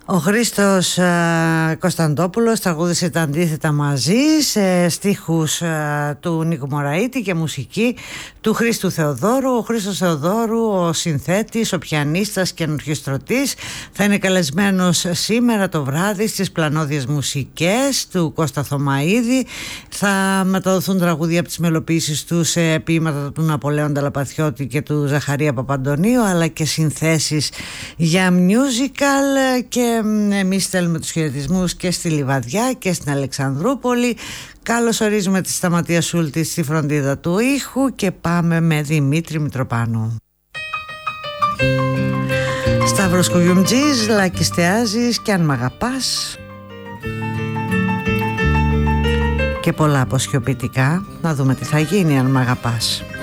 Ο Χρήστος Κωνσταντόπουλος τραγούδισε τα αντίθετα μαζί σε στίχους του Νίκου Μωραήτη και μουσική του Χρήστου Θεοδόρου. Ο Χρήστος Θεοδόρου, ο συνθέτης, ο πιανίστας και ορχιστρωτής, θα είναι καλεσμένος σήμερα το βράδυ στις πλανόδιες μουσικές του Κώστα Θωμαίδη. Θα μεταδοθούν τραγούδια από τις μελοποιήσεις του σε ποίηματα του Ναπολέοντα Λαπαθιώτη και του Ζαχαρία Παπαντονίου, αλλά και συνθέσεις για musical. Και εμείς στέλνουμε τους χαιρετισμούς και στη Λιβαδιά και στην Αλεξανδρούπολη. Καλώς ορίζουμε τη Σταματία Σούλτη στη φροντίδα του ήχου και πάμε με Δημήτρη Μητροπάνου. Σταύρος Κουγιουμτζής, λακιστεάζεις κι αν μ' αγαπάς. Και πολλά αποσιωπητικά. Να δούμε τι θα γίνει αν μ' αγαπάς.